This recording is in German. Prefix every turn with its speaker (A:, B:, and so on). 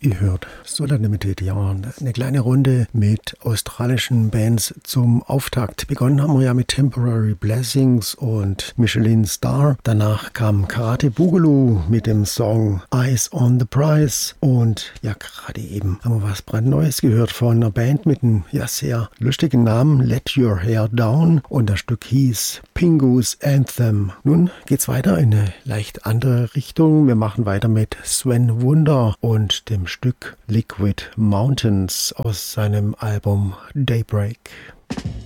A: Ihr hört Solar Limited, ja, eine kleine Runde mit australischen Bands zum Auftakt. Begonnen haben wir ja mit Temporary Blessings und Michelin Star. Danach kam Karate Boogaloo mit dem Song Eyes on the Prize. Und ja, gerade eben haben wir was brandneues gehört von einer Band mit einem ja sehr lustigen Namen, Let Your Hair Down. Und das Stück hieß Pingu's Anthem. Nun geht's weiter in eine leicht andere Richtung. Wir machen weiter mit Sven Wunder und dem Stück Liquid Mountains aus seinem Album Daybreak.